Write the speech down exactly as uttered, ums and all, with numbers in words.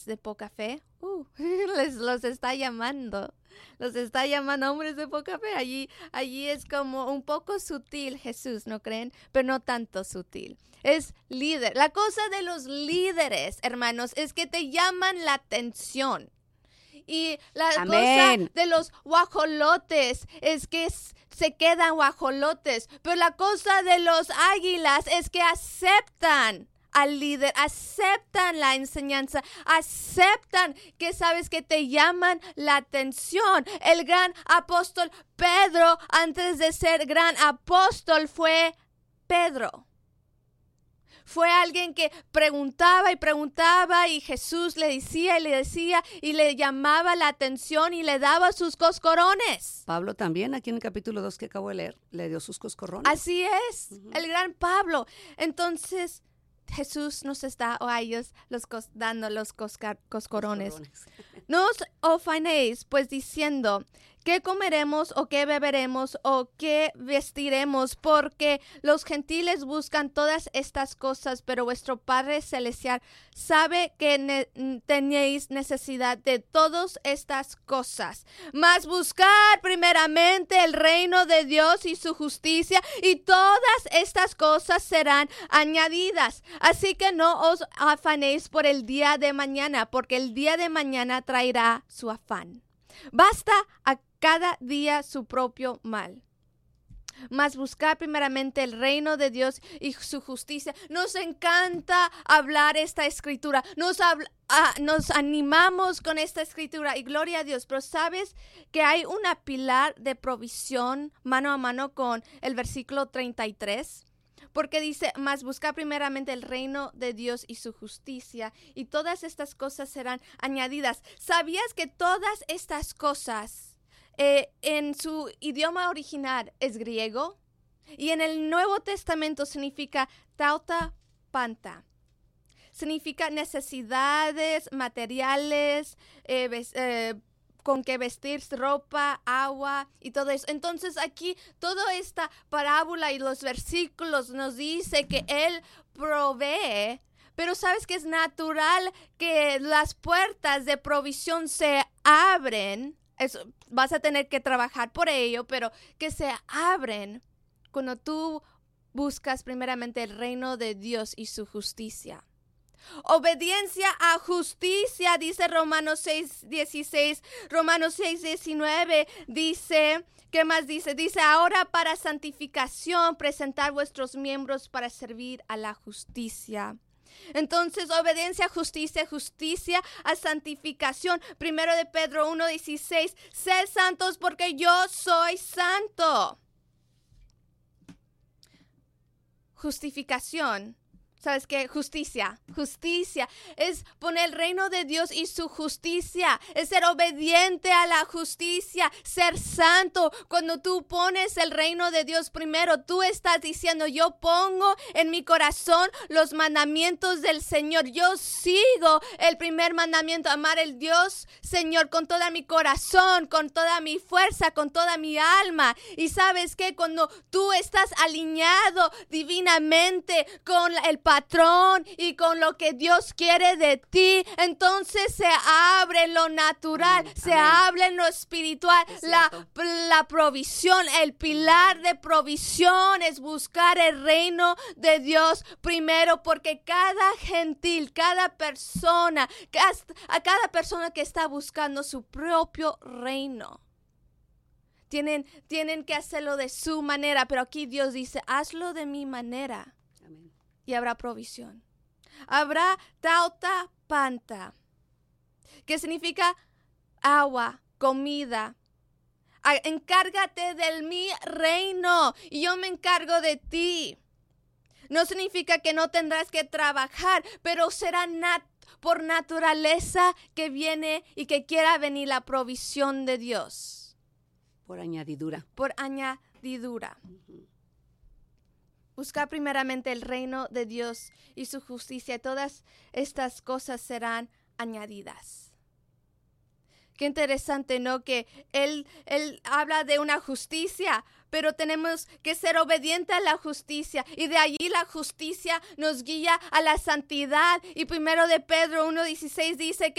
de poca fe, uh, les los está llamando, los está llamando hombres de poca fe. Allí, allí es como un poco sutil Jesús, ¿no creen? Pero no tanto sutil. Es líder. La cosa de los líderes, hermanos, es que te llaman la atención. Y la Amén. cosa de los guajolotes es que es, se quedan guajolotes. Pero la cosa de los águilas es que aceptan al líder, aceptan la enseñanza, aceptan que sabes que te llaman la atención. El gran apóstol Pedro, antes de ser gran apóstol, fue Pedro. Fue alguien que preguntaba y preguntaba y Jesús le decía y le decía y le llamaba la atención y le daba sus coscorrones. Pablo también, aquí en el capítulo dos que acabo de leer, le dio sus coscorrones. Así es, uh-huh. El gran Pablo. Entonces, Jesús nos está, o a ellos, los cos, dando los coscar, coscorrones. coscorrones. No os ofanéis, pues diciendo, ¿qué comeremos o qué beberemos o qué vestiremos? Porque los gentiles buscan todas estas cosas, pero vuestro Padre Celestial sabe que ne- tenéis necesidad de todas estas cosas. Mas buscad primeramente el reino de Dios y su justicia, y todas estas cosas serán añadidas. Así que no os afanéis por el día de mañana, porque el día de mañana traerá su afán. Basta a cada día su propio mal. Mas buscar primeramente el reino de Dios y su justicia. Nos encanta hablar esta escritura. Nos, habla, ah, nos animamos con esta escritura y gloria a Dios. Pero ¿sabes que hay una pilar de provisión mano a mano con el versículo treinta y tres? Porque dice, mas busca primeramente el reino de Dios y su justicia, y todas estas cosas serán añadidas. ¿Sabías que todas estas cosas eh, en su idioma original es griego? Y en el Nuevo Testamento significa tauta panta. Significa necesidades materiales, eh, eh, con que vestir, ropa, agua y todo eso. Entonces aquí toda esta parábola y los versículos nos dice que Él provee, pero sabes que es natural que las puertas de provisión se abren. Eso, vas a tener que trabajar por ello, pero que se abren cuando tú buscas primeramente el reino de Dios y su justicia. Obediencia a justicia, dice Romanos seis dieciséis, Romanos seis diecinueve, dice, ¿qué más dice? Dice, ahora para santificación, presentar vuestros miembros para servir a la justicia. Entonces, obediencia a justicia, justicia a santificación. Primero de Pedro uno dieciséis, sed santos porque yo soy santo. Justificación. ¿Sabes qué? Justicia, justicia es poner el reino de Dios y su justicia, es ser obediente a la justicia, ser santo. Cuando tú pones el reino de Dios primero, tú estás diciendo, yo pongo en mi corazón los mandamientos del Señor. Yo sigo el primer mandamiento, amar el Dios, Señor, con toda mi corazón, con toda mi fuerza, con toda mi alma. Y ¿sabes qué? Cuando tú estás alineado divinamente con el patrón y con lo que Dios quiere de ti, entonces se abre lo natural, Amén. se Amén. abre lo espiritual, la, la provisión, el pilar de provisión es buscar el reino de Dios primero, porque cada gentil, cada persona, a cada persona que está buscando su propio reino, tienen, tienen que hacerlo de su manera, pero aquí Dios dice, hazlo de mi manera. Y habrá provisión. Habrá tauta panta, que significa agua, comida. Encárgate de mi reino y yo me encargo de ti. No significa que no tendrás que trabajar, pero será nat- por naturaleza que viene y que quiera venir la provisión de Dios. Por añadidura. Por añadidura. Uh-huh. Buscar primeramente el reino de Dios y su justicia. Todas estas cosas serán añadidas. Qué interesante, ¿no? Que él, él habla de una justicia, pero tenemos que ser obedientes a la justicia. Y de allí la justicia nos guía a la santidad. Y primero de Pedro uno dieciséis dice que